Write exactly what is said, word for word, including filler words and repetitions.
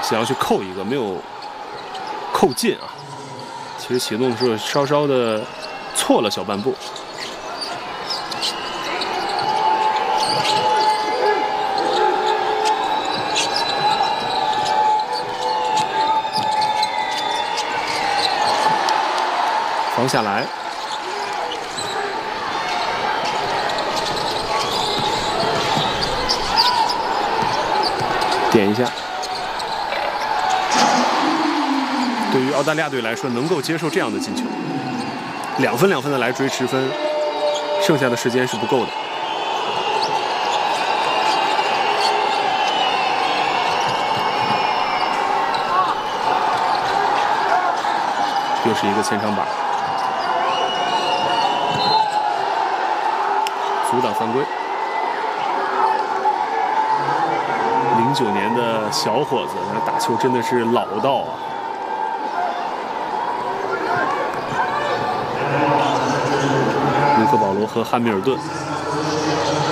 想要去扣一个，没有扣进啊。其实启动是稍稍的错了小半步。防下来。 点一下，对于澳大利亚队来说，能够接受这样的进球，两分两分的来追十分，剩下的时间是不够的。又是一个前场板，阻挡犯规。 零九年的小伙子，那打球真的是老道啊！卢克·保罗和汉密尔顿。